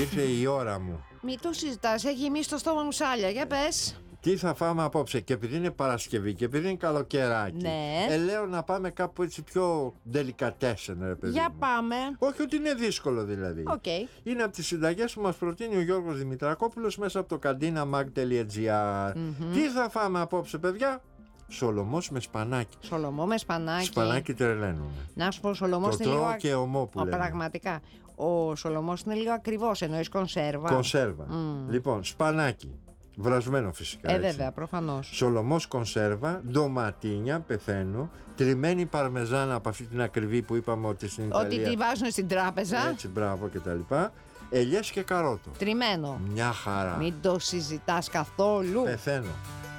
Ήρθε η ώρα μου. Μη το συζητάς, έχει γεμίσει το στόμα μου σάλια. Για πες. Τι θα φάμε απόψε? Και επειδή είναι Παρασκευή και επειδή είναι καλοκαιράκι, Ναι. λέω να πάμε κάπου έτσι πιο delicatesen, ρε παιδί Για μου. πάμε. Όχι ότι είναι δύσκολο δηλαδή. Οκ. Είναι από τις συνταγές που μας προτείνει ο Γιώργος Δημητρακόπουλος μέσα από το cantinamag.gr. Τι θα φάμε απόψε, παιδιά? Σολομός με σπανάκι. Σολομό με σπανάκι. Σπανάκι τρελαίνουμε. Να σου πω, ο σολομός Το είναι λίγο. τρώω και ομό που λέμε. Πραγματικά. Ο σολομός είναι λίγο ακριβώς, εννοείς κονσέρβα. Κονσέρβα. Λοιπόν, σπανάκι. Βρασμένο φυσικά. έτσι. Βέβαια, προφανώς. Σολομός κονσέρβα, ντοματίνια, πεθαίνω, τριμμένη παρμεζάνα από αυτή την ακριβή που είπαμε ότι στην Ιταλία. Ότι τη βάζουν στην τράπεζα. Έτσι, μπράβο κτλ. Ελιές και καρότο. Τριμμένο. Μια χαρά. Μην το συζητάς καθόλου. Πεθαίνω.